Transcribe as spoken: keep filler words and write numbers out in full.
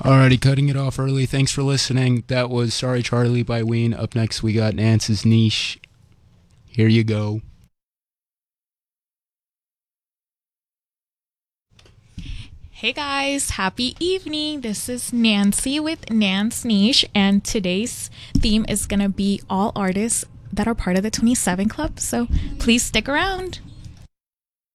Alrighty, cutting it off early. Thanks for listening. That was Sorry Charlie by Ween. Up next, we got Nance's Niche. Here you go. Hey guys, happy evening. This is Nancy with Nance Niche, and today's theme is going to be all artists that are part of the twenty-seven Club, so please stick around.